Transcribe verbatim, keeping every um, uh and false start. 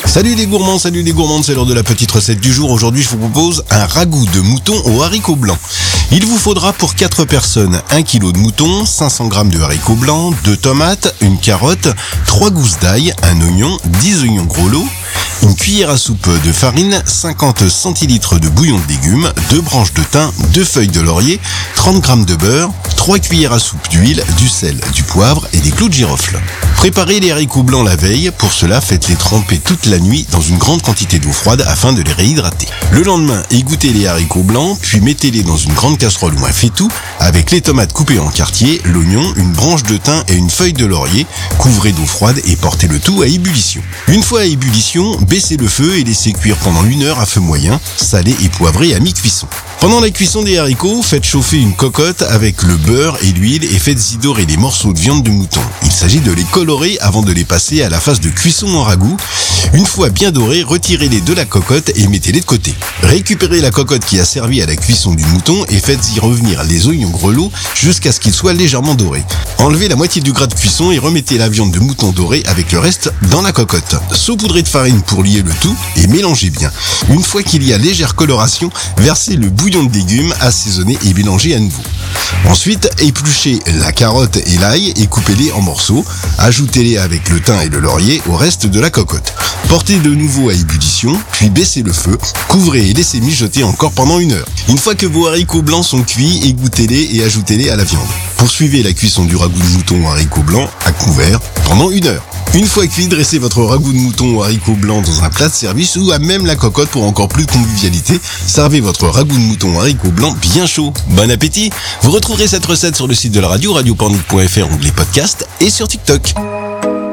Salut les gourmands, salut les gourmandes, c'est l'heure de la petite recette du jour. Aujourd'hui, je vous propose un ragoût de mouton aux haricots blancs. Il vous faudra pour quatre personnes un kilo de mouton, cinq cents grammes de haricots blancs, deux tomates, une carotte, trois gousses d'ail, un oignon, dix oignons gros lots, une cuillère à soupe de farine, cinquante centilitres de bouillon de légumes, deux branches de thym, deux feuilles de laurier, trente grammes de beurre, trois cuillères à soupe d'huile, du sel, du poivre et des clous de girofle. Préparez les haricots blancs la veille. Pour cela, faites-les tremper toute la nuit dans une grande quantité d'eau froide afin de les réhydrater. Le lendemain, égouttez les haricots blancs, puis mettez-les dans une grande casserole ou un faitout avec les tomates coupées en quartiers, l'oignon, une branche de thym et une feuille de laurier. Couvrez d'eau froide et portez le tout à ébullition. Une fois à ébullition, baissez le feu et laissez cuire pendant une heure à feu moyen, salé et poivré à mi-cuisson. Pendant la cuisson des haricots, faites chauffer une cocotte avec le beurre et l'huile et faites-y dorer les morceaux de viande de mouton. Il s'agit de les colorer avant de les passer à la phase de cuisson en ragoût. Une fois bien dorés, retirez-les de la cocotte et mettez-les de côté. Récupérez la cocotte qui a servi à la cuisson du mouton et faites-y revenir les oignons grelots jusqu'à ce qu'ils soient légèrement dorés. Enlevez la moitié du gras de cuisson et remettez la viande de mouton dorée avec le reste dans la cocotte. Saupoudrez de farine pour lier le tout et mélangez bien. Une fois qu'il y a légère coloration, versez le bouillon de légumes, assaisonnez et mélangez à nouveau. Ensuite, épluchez la carotte et l'ail et coupez-les en morceaux. Ajoutez-les avec le thym et le laurier au reste de la cocotte. Portez de nouveau à ébullition, puis baissez le feu, couvrez et laissez mijoter encore pendant une heure. Une fois que vos haricots blancs sont cuits, égouttez-les et ajoutez-les à la viande. Poursuivez la cuisson du ragoût de mouton aux haricots blancs à couvert pendant une heure. Une fois cuit, dressez votre ragoût de mouton aux haricots blancs dans un plat de service ou à même la cocotte pour encore plus de convivialité. Servez votre ragoût de mouton aux haricots blancs bien chaud. Bon appétit! Vous retrouverez cette recette sur le site de la radio, radio pornic point f r, onglet podcast et sur TikTok.